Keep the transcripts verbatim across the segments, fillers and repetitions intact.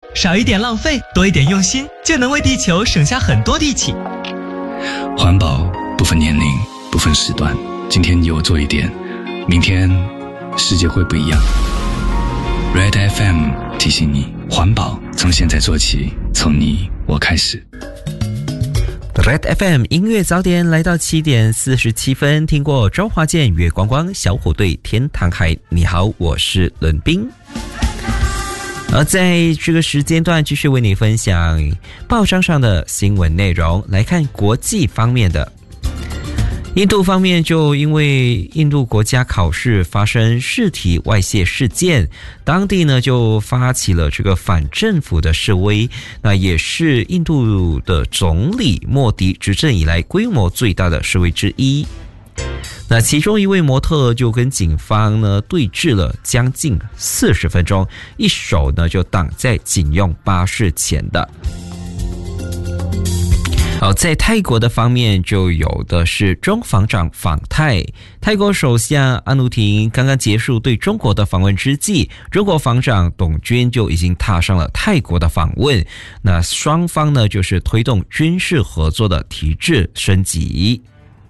少一点浪费，多一点用心，就能为地球省下很多力气。 环保不分年龄，不分时段，今天你我做一点，明天世界会不一样。 Red F M 提醒你，环保从现在做起，从你我开始。 Red F M 音乐早点来到七点四十七分，听过周华健、月光光、小虎队、天堂海。你好，我是伦斌。而在这个时间段继续为你分享报章上的新闻内容。来看国际方面的，印度方面就因为印度国家考试发生试题外泄事件，当地呢就发起了这个反政府的示威，那也是印度的总理莫迪执政以来规模最大的示威之一。那其中一位模特就跟警方呢对峙了将近四十分钟，一手呢就挡在警用巴士前的。好，在泰国的方面就有的是中防长访泰，泰国首相安努廷刚刚结束对中国的访问之际，中国防长董军就已经踏上了泰国的访问，那双方呢就是推动军事合作的提质升级。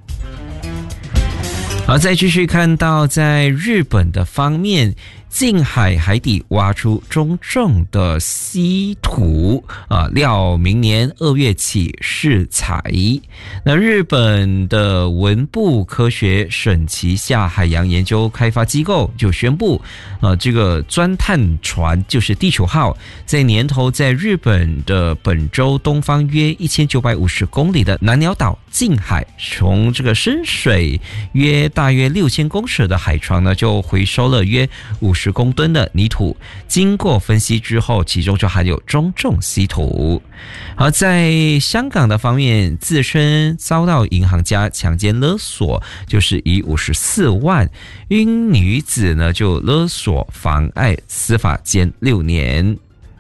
好，再继续看到在日本的方面，近海海底挖出中重的稀土啊，料明年二月起试采。那日本的文部科学省旗下海洋研究开发机构就宣布，呃，这个钻探船就是地球号，在年头在日本的本州东方约一千九百五十公里的南鸟岛近海，从这个深水约大约六千公尺的海床呢，就回收了约五十公吨的泥土，经过分析之后，其中就含有中重稀土。而在香港的方面，自称遭到银行家强奸勒索，就是以五十四万，因女子呢就勒索妨碍司法监六年。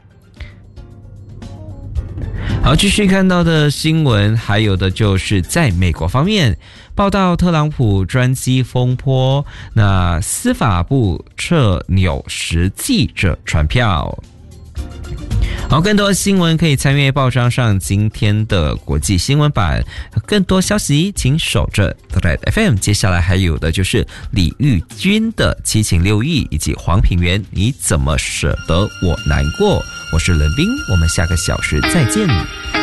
好，继续看到的新闻，还有的就是在美国方面报道特朗普专机风波，那司法部撤纽什记者传票。好，更多新闻可以参阅报章上今天的国际新闻版，更多消息请守着 Red F M。 接下来还有的就是李翊君的七情六欲，以及黄品源你怎么舍得我难过。我是伦斌，我们下个小时再见。